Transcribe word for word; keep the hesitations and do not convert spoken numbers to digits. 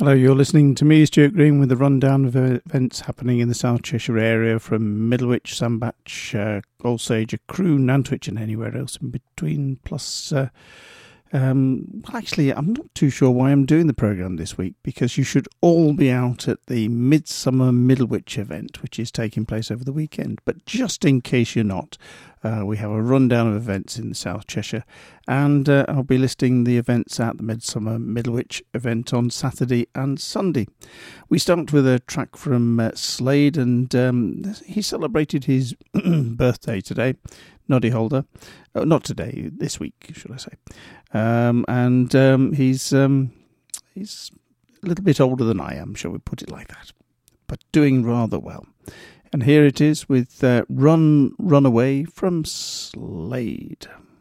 Hello, you're listening to me, Stuart Green, with a rundown of events happening in the South Cheshire area from Middlewich, Sandbach, uh, Alsager, Crewe, Nantwich and anywhere else in between, plus... Uh, Um, well, actually, I'm not too sure why I'm doing the programme this week, because you should all be out at the Midsummer Middlewich event, which is taking place over the weekend. But just in case you're not, uh, we have a rundown of events in the South Cheshire, and uh, I'll be listing the events at the Midsummer Middlewich event on Saturday and Sunday. We start with a track from uh, Slade, and um, he celebrated his birthday today. Noddy Holder, oh, not today, this week, should I say? Um, and um, he's um, he's a little bit older than I am, shall we put it like that, but doing rather well. And here it is with uh, "Run, Run Away" from Slade.